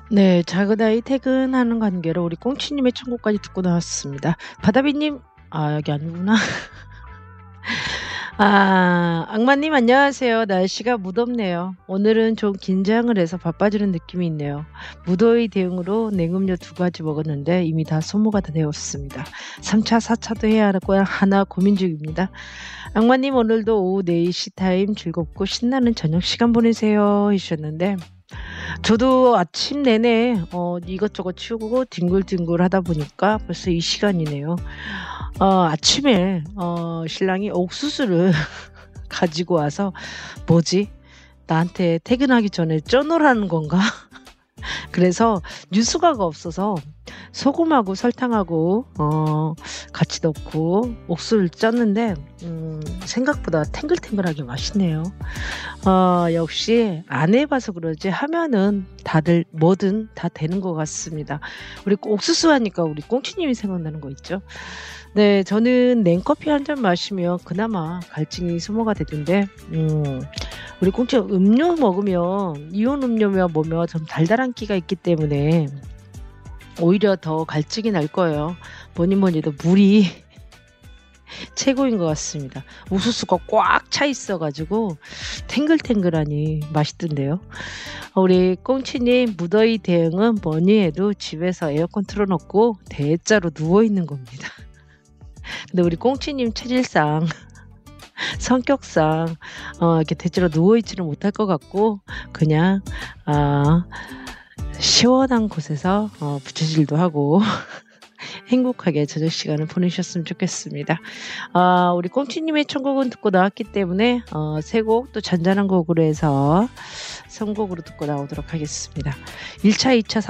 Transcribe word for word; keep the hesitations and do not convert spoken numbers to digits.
네. 작은 아이 퇴근하는 관계로 우리 꽁치님의 청구까지 듣고 나왔습니다. 바다비님 아 여기 아니구나. 아 악마님 안녕하세요. 날씨가 무덥네요. 오늘은 좀 긴장을 해서 바빠지는 느낌이 있네요. 무더위 대응으로 냉음료 두 가지 먹었는데 이미 다 소모가 다 되었습니다. 삼 차, 사 차도 해야 할 거야 하나 고민 중입니다. 악마님 오늘도 오후 네 시 타임 즐겁고 신나는 저녁 시간 보내세요 하셨는데 저도 아침 내내 어 이것저것 치우고 뒹굴뒹굴 하다 보니까 벌써 이 시간이네요. 어 아침에 어 신랑이 옥수수를 가지고 와서 '뭐지? 나한테 퇴근하기 전에 쪄 놓으라는 건가?' 그래서 유수가가 없어서 소금하고 설탕하고 어 같이 넣고 옥수수를 쪘는데 음 생각보다 탱글탱글하게 맛있네요. 어 역시 안 해 봐서 그러지 하면은 다들 뭐든 다 되는 것 같습니다. 우리 옥수수 하니까 우리 꽁치님이 생각나는 거 있죠. 네 저는 냉커피 한 잔 마시면 그나마 갈증이 소모가 되던데 음 우리 꽁치 음료 먹으면 이온 음료며 뭐며 좀 달달한 기가 있기 때문에 오히려 더 갈증이 날 거예요. 뭐니 뭐니 해도 물이 최고인 것 같습니다. 옥수수가 꽉 차 있어 가지고 탱글탱글하니 맛있던데요. 우리 꽁치님 무더위 대응은 뭐니 해도 집에서 에어컨 틀어 놓고 대자로 누워 있는 겁니다. 근데 우리 꽁치님 체질상 성격상 어 이렇게 대자로 누워 있지는 못할 것 같고 그냥 아 시원한 곳에서 어 부채질도 하고 행복하게 저녁 시간을 보내셨으면 좋겠습니다. 아 우리 꽁치님의 천국은 듣고 나왔기 때문에 어 세 곡 또 잔잔한 곡으로 해서 선곡으로 듣고 나오도록 하겠습니다. 일 차, 이 차,